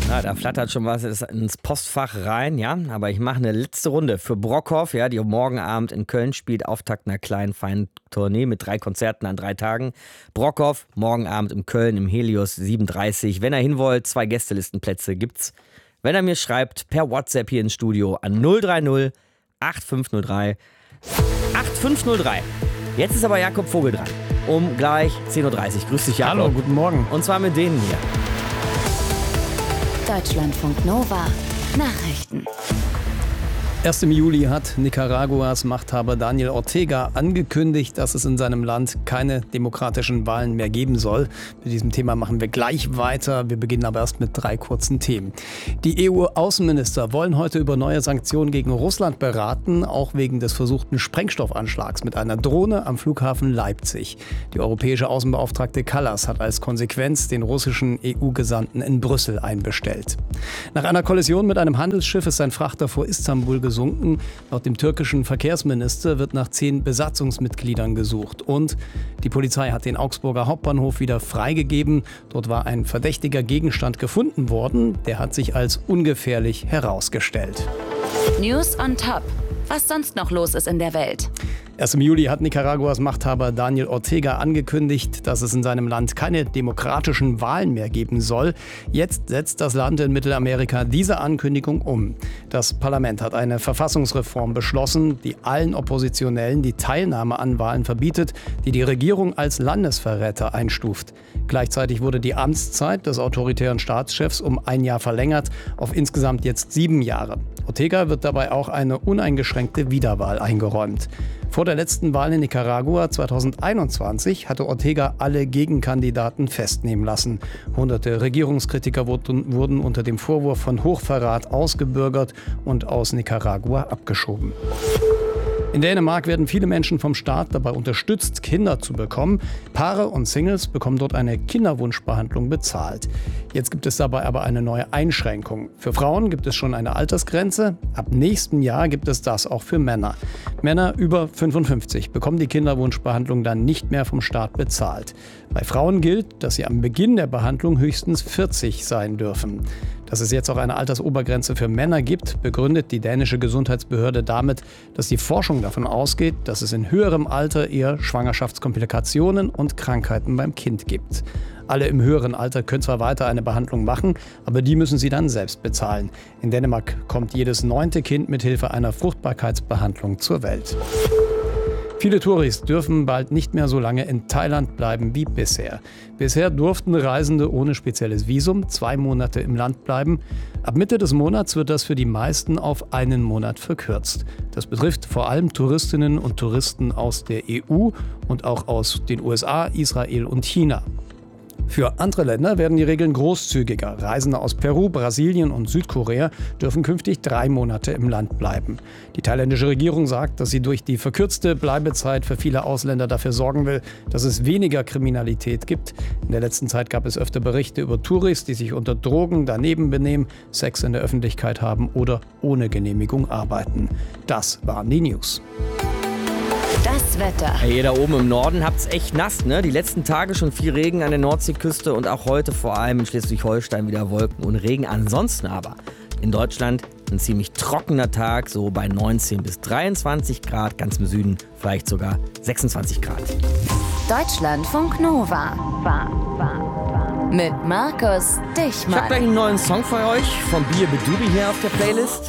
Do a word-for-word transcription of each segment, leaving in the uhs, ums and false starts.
Na, da flattert schon was ins Postfach rein, ja. Aber ich mache eine letzte Runde für Brockhoff, ja, die morgen Abend in Köln spielt. Auftakt einer kleinen, feinen Tournee mit drei Konzerten an drei Tagen. Brockhoff, morgen Abend in Köln im Helios sieben Uhr dreißig. Wenn ihr hin wollt, zwei Gästelistenplätze gibt's. Wenn er mir schreibt, per WhatsApp hier ins Studio an null drei null acht fünf null drei acht fünf null drei. Jetzt ist aber Jakob Vogel dran. Um gleich zehn Uhr dreißig. Grüß dich, Jakob. Hallo, guten Morgen. Und zwar mit denen hier. Deutschlandfunk Nova Nachrichten. Erst im Juli hat Nicaraguas Machthaber Daniel Ortega angekündigt, dass es in seinem Land keine demokratischen Wahlen mehr geben soll. Mit diesem Thema machen wir gleich weiter. Wir beginnen aber erst mit drei kurzen Themen. Die E U-Außenminister wollen heute über neue Sanktionen gegen Russland beraten, auch wegen des versuchten Sprengstoffanschlags mit einer Drohne am Flughafen Leipzig. Die europäische Außenbeauftragte Kallas hat als Konsequenz den russischen E U-Gesandten in Brüssel einbestellt. Nach einer Kollision mit einem Handelsschiff ist ein Frachter vor Istanbul gesunken. Laut dem türkischen Verkehrsminister wird nach zehn Besatzungsmitgliedern gesucht. Und die Polizei hat den Augsburger Hauptbahnhof wieder freigegeben. Dort war ein verdächtiger Gegenstand gefunden worden. Der hat sich als ungefährlich herausgestellt. News on Top. Was sonst noch los ist in der Welt. Erst im Juli hat Nicaraguas Machthaber Daniel Ortega angekündigt, dass es in seinem Land keine demokratischen Wahlen mehr geben soll. Jetzt setzt das Land in Mittelamerika diese Ankündigung um. Das Parlament hat eine Verfassungsreform beschlossen, die allen Oppositionellen die Teilnahme an Wahlen verbietet, die die Regierung als Landesverräter einstuft. Gleichzeitig wurde die Amtszeit des autoritären Staatschefs um ein Jahr verlängert, auf insgesamt jetzt sieben Jahre. Ortega wird dabei auch eine uneingeschränkte Wiederwahl eingeräumt. Vor der letzten Wahl in Nicaragua zweitausendeinundzwanzig hatte Ortega alle Gegenkandidaten festnehmen lassen. Hunderte Regierungskritiker wurden, wurden unter dem Vorwurf von Hochverrat ausgebürgert und aus Nicaragua abgeschoben. In Dänemark werden viele Menschen vom Staat dabei unterstützt, Kinder zu bekommen. Paare und Singles bekommen dort eine Kinderwunschbehandlung bezahlt. Jetzt gibt es dabei aber eine neue Einschränkung. Für Frauen gibt es schon eine Altersgrenze. Ab nächstem Jahr gibt es das auch für Männer. Männer über fünfundfünfzig bekommen die Kinderwunschbehandlung dann nicht mehr vom Staat bezahlt. Bei Frauen gilt, dass sie am Beginn der Behandlung höchstens vierzig sein dürfen. Dass es jetzt auch eine Altersobergrenze für Männer gibt, begründet die dänische Gesundheitsbehörde damit, dass die Forschung davon ausgeht, dass es in höherem Alter eher Schwangerschaftskomplikationen und Krankheiten beim Kind gibt. Alle im höheren Alter können zwar weiter eine Behandlung machen, aber die müssen sie dann selbst bezahlen. In Dänemark kommt jedes neunte Kind mit Hilfe einer Fruchtbarkeitsbehandlung zur Welt. Viele Touris dürfen bald nicht mehr so lange in Thailand bleiben wie bisher. Bisher durften Reisende ohne spezielles Visum zwei Monate im Land bleiben. Ab Mitte des Monats wird das für die meisten auf einen Monat verkürzt. Das betrifft vor allem Touristinnen und Touristen aus der E U und auch aus den U S A, Israel und China. Für andere Länder werden die Regeln großzügiger. Reisende aus Peru, Brasilien und Südkorea dürfen künftig drei Monate im Land bleiben. Die thailändische Regierung sagt, dass sie durch die verkürzte Bleibezeit für viele Ausländer dafür sorgen will, dass es weniger Kriminalität gibt. In der letzten Zeit gab es öfter Berichte über Touris, die sich unter Drogen daneben benehmen, Sex in der Öffentlichkeit haben oder ohne Genehmigung arbeiten. Das waren die News. Das Wetter. Hey, ihr da oben im Norden habt's echt nass, ne? Die letzten Tage schon viel Regen an der Nordseeküste und auch heute vor allem in Schleswig-Holstein wieder Wolken und Regen. Ansonsten aber in Deutschland ein ziemlich trockener Tag, so bei neunzehn bis dreiundzwanzig Grad, ganz im Süden vielleicht sogar sechsundzwanzig Grad. Deutschlandfunk Nova. War, war, war. Mit Markus Dichmann. Ich hab gleich einen neuen Song für euch von Bier Bedubi hier auf der Playlist.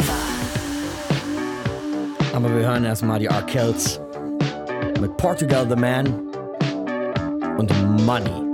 Aber wir hören erstmal die R. Kells mit Portugal the Man und Money.